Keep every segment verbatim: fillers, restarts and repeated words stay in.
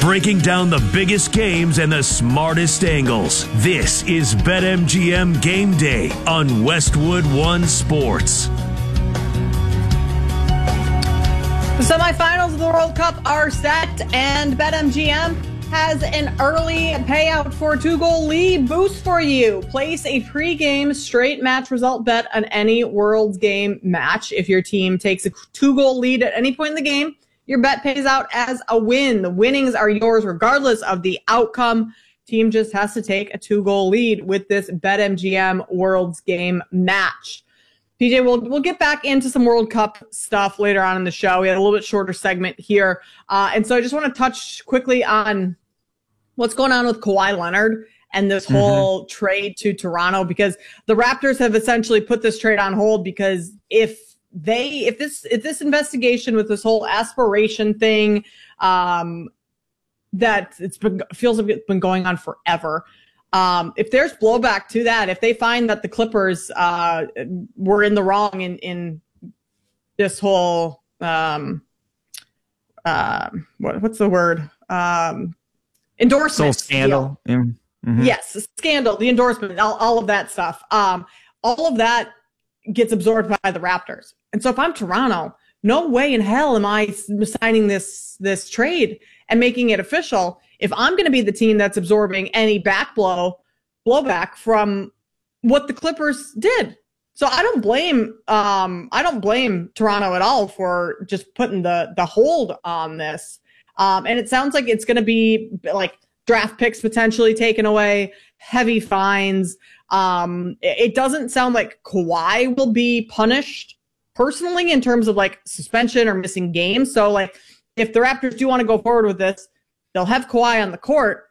breaking down the biggest games and the smartest angles. This is BetMGM Game Day on Westwood One Sports. The semifinals of the World Cup are set, and BetMGM has an early payout for a two-goal lead boost for you. Place a pre-game straight match result bet on any World's Game match. If your team takes a two-goal lead at any point in the game, your bet pays out as a win. The winnings are yours regardless of the outcome. Team just has to take a two-goal lead with this BetMGM World's Game match. P J, we'll, we'll get back into some World Cup stuff later on in the show. We had a little bit shorter segment here. Uh, and so I just want to touch quickly on what's going on with Kawhi Leonard and this whole mm-hmm. trade to Toronto, because the Raptors have essentially put this trade on hold because if they, if this, if this investigation with this whole aspiration thing, um, that it's been, feels like it's been going on forever. Um, if there's blowback to that, if they find that the Clippers, uh, were in the wrong in, in this whole, um, uh, what, what's the word? Um, endorsement scandal. Yeah. Mm-hmm. Yes. Scandal, the endorsement, all, all of that stuff. Um, all of that gets absorbed by the Raptors. And so if I'm Toronto, no way in hell am I signing this, this trade and making it official if I'm going to be the team that's absorbing any back blow, blowback from what the Clippers did. So I don't blame, um, I don't blame Toronto at all for just putting the, the hold on this. Um, and it sounds like it's going to be like draft picks potentially taken away, heavy fines. Um, it, it doesn't sound like Kawhi will be punished personally in terms of like suspension or missing games. So like if the Raptors do want to go forward with this, they'll have Kawhi on the court,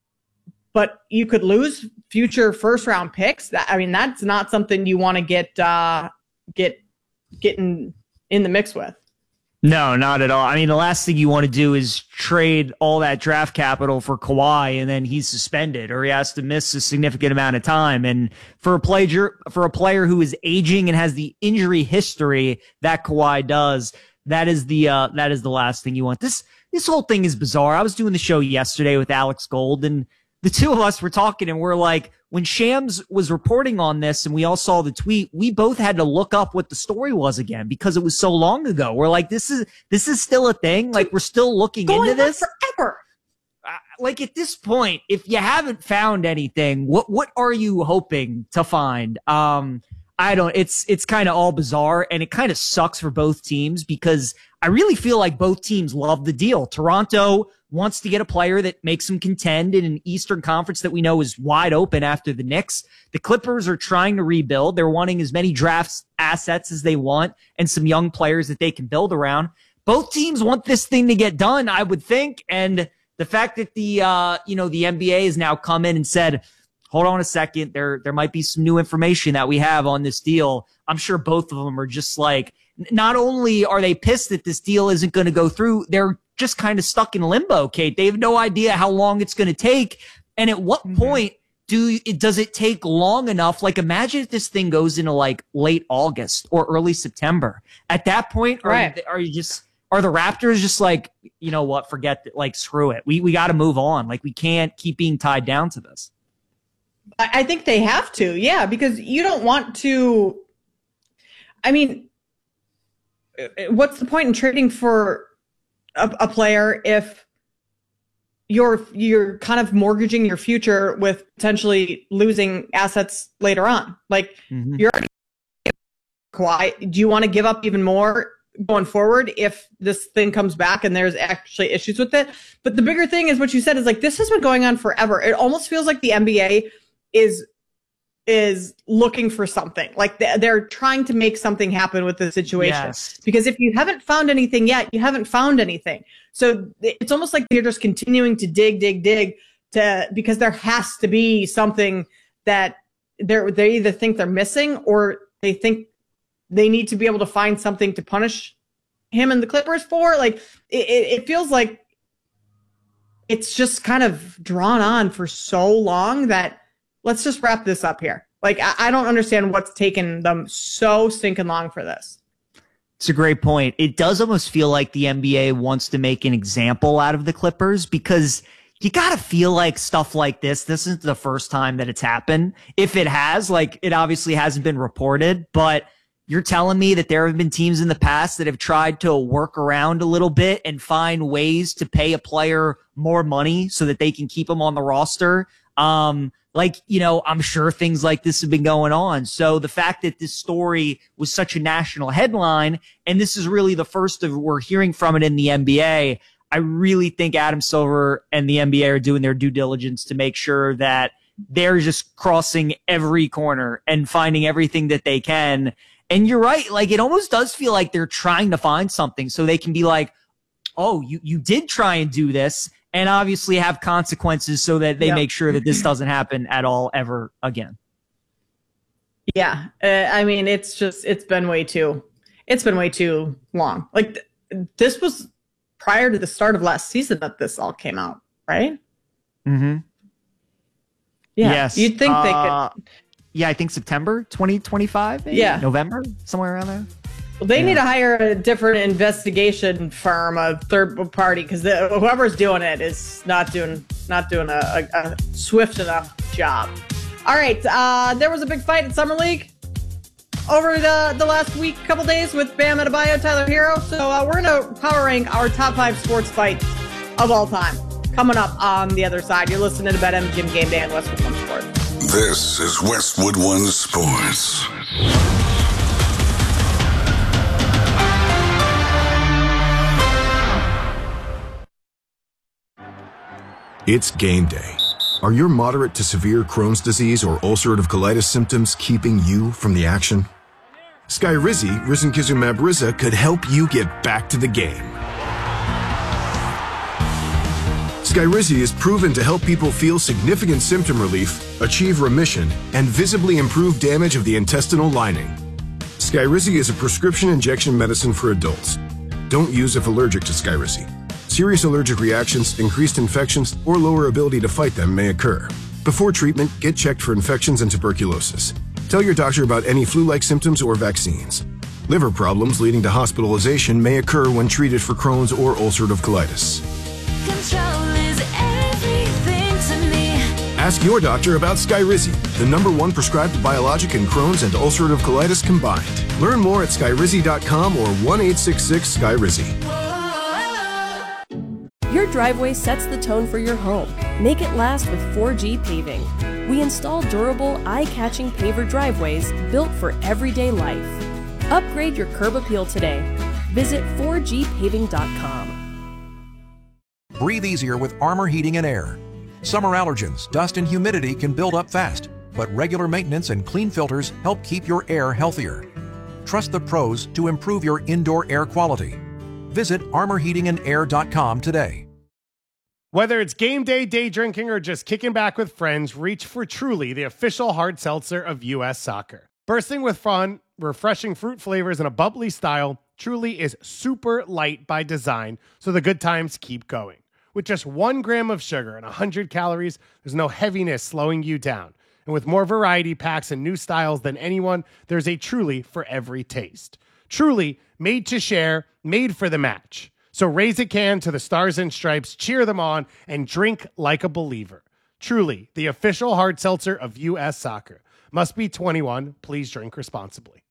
but you could lose future first round picks. That, I mean, that's not something you want to get, uh, get, getting in the mix with. No, not at all. I mean, the last thing you want to do is trade all that draft capital for Kawhi and then he's suspended or he has to miss a significant amount of time. And for a player, for a player who is aging and has the injury history that Kawhi does, that is the, uh, that is the last thing you want. This, This whole thing is bizarre. I was doing the show yesterday with Alex Gold, and the two of us were talking, and we're like, when Shams was reporting on this and we all saw the tweet, we both had to look up what the story was again because it was so long ago. We're like, this is this is still a thing? Like, we're still looking Going into this? Forever. Uh, like, at this point, if you haven't found anything, what what are you hoping to find? Um, I don't, it's, it's kind of all bizarre, and it kind of sucks for both teams because I really feel like both teams love the deal. Toronto wants to get a player that makes them contend in an Eastern Conference that we know is wide open after the Knicks. The Clippers are trying to rebuild. They're wanting as many draft assets as they want and some young players that they can build around. Both teams want this thing to get done, I would think. And the fact that the, uh, you know, the N B A has now come in and said, hold on a second, there, there might be some new information that we have on this deal. I'm sure both of them are just like, not only are they pissed that this deal isn't going to go through, they're just kind of stuck in limbo, Kate. They have no idea how long it's going to take. And at what mm-hmm. point do does it take long enough? Like, imagine if this thing goes into like late August or early September. At that point, right. are, are you just, are the Raptors just like, you know what, forget it, like, screw it. We, we got to move on. Like, we can't keep being tied down to this. I think they have to, yeah, because you don't want to, I mean, what's the point in trading for a, a player if you're, you're kind of mortgaging your future with potentially losing assets later on? Like, mm-hmm. you're already Kawhi. Do you want to give up even more going forward if this thing comes back and there's actually issues with it? But the bigger thing is what you said is like, this has been going on forever. It almost feels like the N B A is is looking for something. Like they're trying to make something happen with the situation. Yes. Because if you haven't found anything yet, you haven't found anything. So it's almost like they're just continuing to dig, dig, dig to, because there has to be something that they're, they either think they're missing or they think they need to be able to find something to punish him and the Clippers for. Like it, it feels like it's just kind of drawn on for so long that let's just wrap this up here. Like, I, I don't understand what's taken them so stinking long for this. It's a great point. It does almost feel like the N B A wants to make an example out of the Clippers, because you got to feel like stuff like this, this isn't the first time that it's happened. If it has, like, it obviously hasn't been reported, but you're telling me that there have been teams in the past that have tried to work around a little bit and find ways to pay a player more money so that they can keep them on the roster. Um, like, you know, I'm sure things like this have been going on. So the fact that this story was such a national headline, and this is really the first of we're hearing from it in the N B A, I really think Adam Silver and the N B A are doing their due diligence to make sure that they're just crossing every corner and finding everything that they can. And you're right. Like, it almost does feel like they're trying to find something so they can be like, oh, you, you did try and do this, and obviously have consequences so that they yep. make sure that this doesn't happen at all ever again. Yeah. Uh, I mean, it's just, it's been way too, it's been way too long. Like th- this was prior to the start of last season that this all came out, right? Mm-hmm. Yeah. Yes. You'd think uh, they could. Yeah, I think September twenty twenty-five. Maybe? Yeah. November, somewhere around there. Well, they yeah. need to hire a different investigation firm, a third party, because whoever's doing it is not doing not doing a, a, a swift enough job. All right. Uh, there was a big fight in Summer League over the, the last week, couple days with Bam Adebayo, Tyler Hero. So uh, we're going to power rank our top five sports fights of all time. Coming up on the other side, you're listening to BetMGM Game Day on Westwood One Sports. This is Westwood One Sports. It's game day. Are your moderate to severe Crohn's disease or ulcerative colitis symptoms keeping you from the action? Skyrizi, risankizumab Riza, could help you get back to the game. Skyrizi is proven to help people feel significant symptom relief, achieve remission, and visibly improve damage of the intestinal lining. Skyrizi is a prescription injection medicine for adults. Don't use if allergic to Skyrizi. Serious allergic reactions, increased infections, or lower ability to fight them may occur. Before treatment, get checked for infections and tuberculosis. Tell your doctor about any flu-like symptoms or vaccines. Liver problems leading to hospitalization may occur when treated for Crohn's or ulcerative colitis. Control is everything to me. Ask your doctor about Skyrizi, the number one prescribed biologic in Crohn's and ulcerative colitis combined. Learn more at skyrizi dot com or one eight six six Skyrizi. Your driveway sets the tone for your home. Make it last with four G Paving. We install durable, eye-catching paver driveways built for everyday life. Upgrade your curb appeal today. Visit four G paving dot com. Breathe easier with Armor Heating and Air. Summer allergens, dust, and humidity can build up fast, but regular maintenance and clean filters help keep your air healthier. Trust the pros to improve your indoor air quality. Visit armor heating and air dot com today. Whether it's game day, day drinking, or just kicking back with friends, reach for Truly, the official hard seltzer of U S Soccer. Bursting with fun, refreshing fruit flavors, and a bubbly style, Truly is super light by design, so the good times keep going. With just one gram of sugar and one hundred calories, there's no heaviness slowing you down. And with more variety packs and new styles than anyone, there's a Truly for every taste. Truly, made to share, made for the match. So raise a can to the Stars and Stripes, cheer them on, and drink like a believer. Truly, the official hard seltzer of U S Soccer. Must be twenty-one. Please drink responsibly.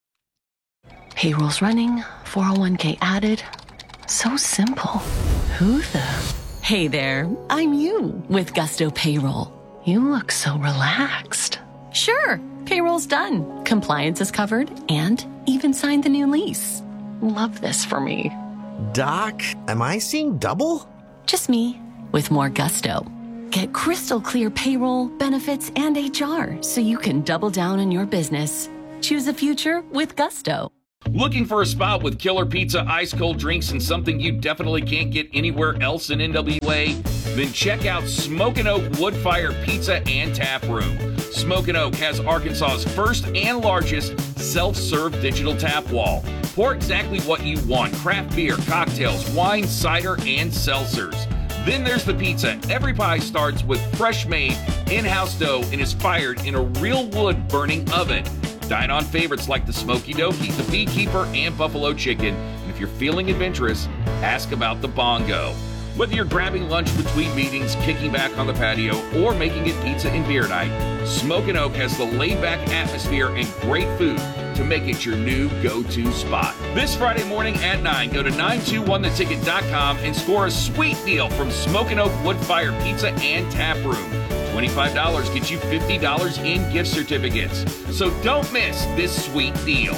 Payroll's running, four oh one k added. So simple. Who the? Hey there, I'm you with Gusto Payroll. You look so relaxed. Sure, payroll's done. Compliance is covered and even signed the new lease. Love this for me. Doc, am I seeing double? Just me with more gusto. Get crystal clear payroll, benefits, and H R so you can double down on your business. Choose a future with Gusto. Looking for a spot with killer pizza, ice cold drinks, and something you definitely can't get anywhere else in N W A? Then check out Smokin' Oak Wood Fire Pizza and Tap Room. Smokin' Oak has Arkansas's first and largest self-serve digital tap wall. Pour exactly what you want: craft beer, cocktails, wine, cider, and seltzers. Then there's the pizza. Every pie starts with fresh-made, in-house dough and is fired in a real wood-burning oven. Dine on favorites like the Smoky Dokie, the Beekeeper, and Buffalo Chicken. And if you're feeling adventurous, ask about the Bongo. Whether you're grabbing lunch between meetings, kicking back on the patio, or making it pizza and beer night, Smokin' Oak has the laid-back atmosphere and great food to make it your new go-to spot. This Friday morning at nine, go to nine two one the ticket dot com and score a sweet deal from Smokin' Oak Wood-Fire Pizza and Tap Room. twenty-five dollars gets you fifty dollars in gift certificates. So don't miss this sweet deal.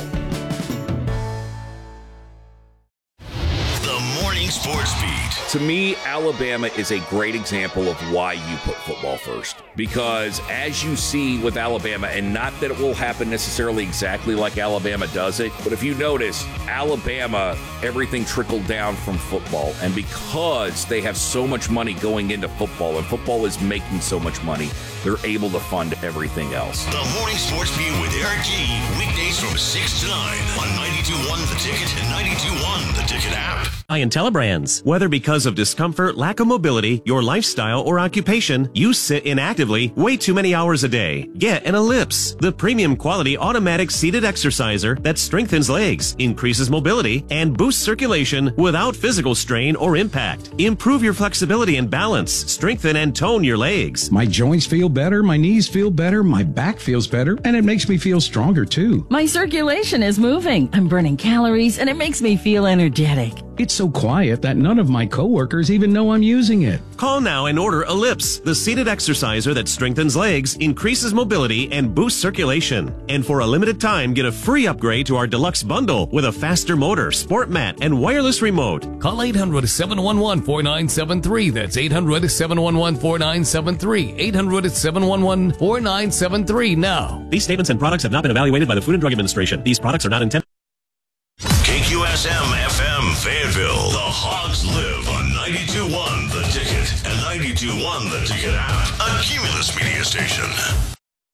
The Morning Sports Beat. To me, Alabama is a great example of why you put football first. Because as you see with Alabama, and not that it will happen necessarily exactly like Alabama does it, but if you notice, Alabama, everything trickled down from football. And because they have so much money going into football, and football is making so much money, they're able to fund everything else. The Morning Sports Beat with Eric G. Weekdays from six to nine on ninety-two point one The Ticket and ninety-two point one The Ticket app. IntelliBrands. Whether because of discomfort, lack of mobility, your lifestyle, or occupation, you sit inactively way too many hours a day. Get an Ellipse, the premium quality automatic seated exerciser that strengthens legs, increases mobility, and boosts circulation without physical strain or impact. Improve your flexibility and balance, strengthen and tone your legs. My joints feel better, my knees feel better, my back feels better, and it makes me feel stronger too. My circulation is moving. I'm burning calories, and it makes me feel energetic. It's so quiet that none of my coworkers even know I'm using it. Call now and order Ellipse, the seated exerciser that strengthens legs, increases mobility, and boosts circulation. And for a limited time, get a free upgrade to our deluxe bundle with a faster motor, sport mat, and wireless remote. Call eight hundred, seven one one, four nine seven three. That's eight hundred, seven one one, four nine seven three. eight hundred, seven one one, four nine seven three now. These statements and products have not been evaluated by the Food and Drug Administration. These products are not intended. K Q S M F M Fayetteville. The Hogs live on ninety-two point one The Ticket and ninety-two point one The Ticket app. A Cumulus media station.